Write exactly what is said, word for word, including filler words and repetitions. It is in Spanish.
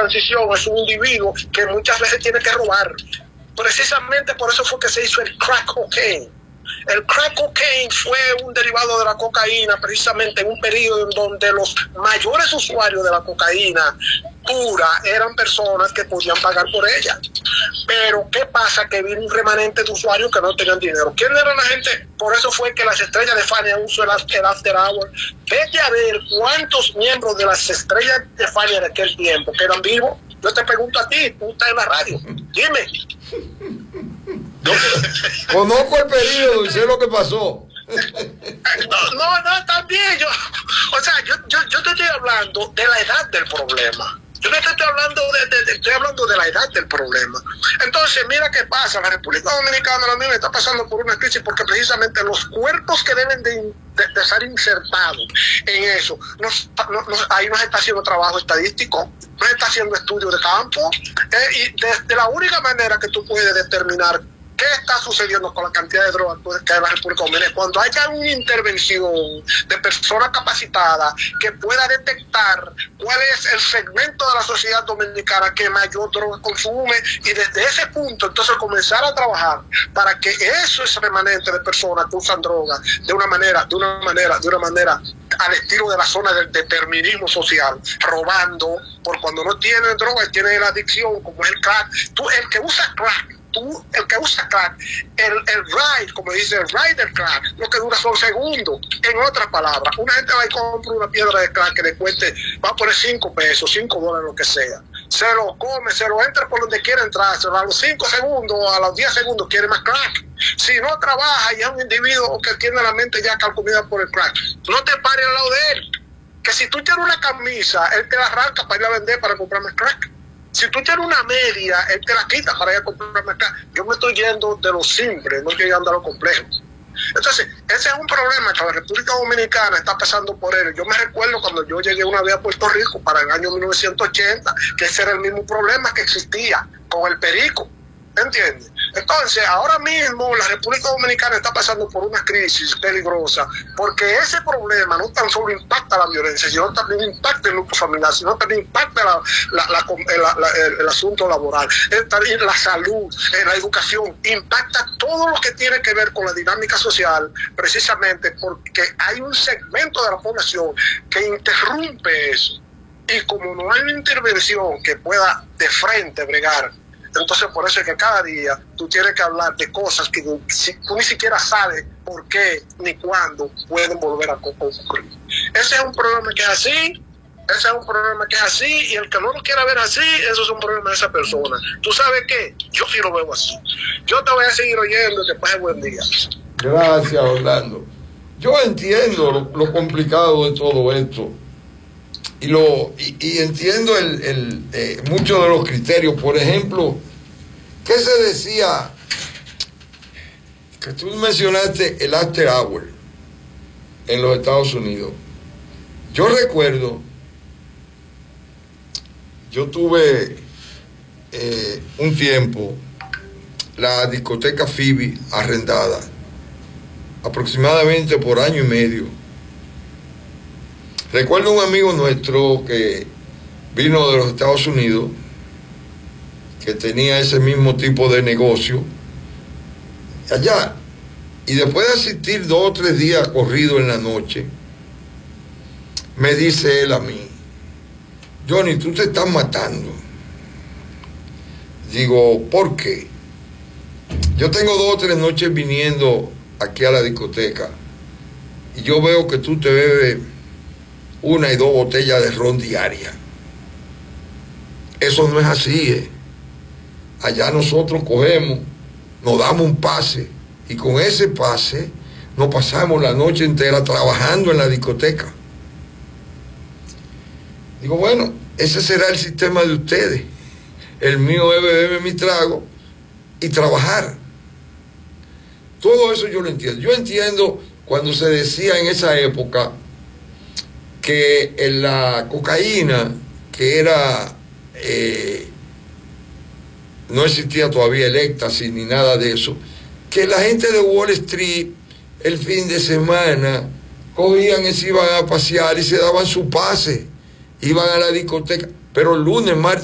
transición es un individuo que muchas veces tiene que robar. Precisamente por eso fue que se hizo el crack cocaine. El crack cocaine fue un derivado de la cocaína, precisamente en un periodo en donde los mayores usuarios de la cocaína pura eran personas que podían pagar por ella. Pero ¿qué pasa? Que vino un remanente de usuarios que no tenían dinero. ¿Quién era la gente? Por eso fue que las estrellas de Fania usó el, el After Hour. Vete a ver cuántos miembros de las estrellas de Fania de aquel tiempo que eran vivos. Yo te pregunto a ti, tú estás en la radio, dime. Yo conozco el periodo y sé lo que pasó. No, no, no, también yo, o sea, yo, yo, yo te estoy hablando de la edad del problema. Yo no te estoy hablando de, de, de, estoy hablando de la edad del problema. Entonces, mira qué pasa. La República Dominicana ahora mismo está pasando por una crisis porque precisamente los cuerpos que deben de, de, de ser insertados en eso, nos, nos, ahí no se está haciendo trabajo estadístico, no se está haciendo estudio de campo, eh, y de, de la única manera que tú puedes determinar qué está sucediendo con la cantidad de drogas que hay en la República Dominicana, cuando haya una intervención de personas capacitadas que pueda detectar cuál es el segmento de la sociedad dominicana que mayor droga consume, y desde ese punto entonces comenzar a trabajar para que eso es remanente de personas que usan drogas de una manera, de una manera, de una manera al estilo de la zona del determinismo social, robando, por cuando no tienen droga, tienen la adicción, como es el crack. Tú, el que usa crack, Tú, el que usa crack, el, el ride, como dice, el ride del crack, lo que dura son segundos. En otras palabras, una gente va y compra una piedra de crack que le cueste, va a poner cinco pesos, cinco dólares, lo que sea. Se lo come, se lo entra por donde quiera entrar, se lo, a los cinco segundos, a los diez segundos quiere más crack. Si no trabaja y es un individuo que tiene la mente ya calculada por el crack, no te pares al lado de él. Que si tú tienes una camisa, él te la arranca para ir a vender para comprar más crack. Si tú tienes una media, él te la quita para ir a comprar más crack. Yo me estoy yendo de lo simple, no estoy yendo a lo complejo. Entonces, ese es un problema que la República Dominicana está pasando por él. Yo me recuerdo cuando yo llegué una vez a Puerto Rico para el año mil novecientos ochenta, que ese era el mismo problema que existía con el perico. ¿Entiendes? Entonces, ahora mismo la República Dominicana está pasando por una crisis peligrosa, porque ese problema no tan solo impacta la violencia, sino también impacta el núcleo familiar, sino también impacta la, la, la, la, la, el, el asunto laboral, el, la salud, la educación, impacta todo lo que tiene que ver con la dinámica social, precisamente porque hay un segmento de la población que interrumpe eso. Y como no hay una intervención que pueda de frente bregar, entonces por eso es que cada día tú tienes que hablar de cosas que tú ni siquiera sabes por qué ni cuándo pueden volver a ocurrir. Ese es un problema que es así, ese es un problema que es así, y el que no lo quiera ver así, eso es un problema de esa persona. ¿Tú sabes qué? Yo sí lo veo así. Yo te voy a seguir oyendo y que pase buen día. Gracias, Orlando. Yo entiendo lo, lo complicado de todo esto. Y, lo, y, y entiendo el, el, eh, muchos de los criterios. Por ejemplo, ¿qué se decía? Que tú mencionaste el After Hour en los Estados Unidos. Yo recuerdo, yo tuve eh, un tiempo la discoteca Phoebe arrendada, aproximadamente por año y medio. Recuerdo un amigo nuestro que vino de los Estados Unidos, que tenía ese mismo tipo de negocio allá, y después de asistir dos o tres días corrido en la noche, me dice él a mí: Johnny, tú te estás matando. Digo, ¿por qué? Yo tengo dos o tres noches viniendo aquí a la discoteca y yo veo que tú te bebes una y dos botellas de ron diaria. Eso no es así, ¿eh? Allá nosotros cogemos, nos damos un pase, y con ese pase nos pasamos la noche entera trabajando en la discoteca. Digo, bueno, ese será el sistema de ustedes. El mío es beberme mi trago y trabajar. Todo eso yo lo entiendo. Yo entiendo cuando se decía en esa época que en la cocaína, que era, eh, no existía todavía el éxtasis ni nada de eso, que la gente de Wall Street el fin de semana cogían y se iban a pasear y se daban su pase, iban a la discoteca, pero el lunes, martes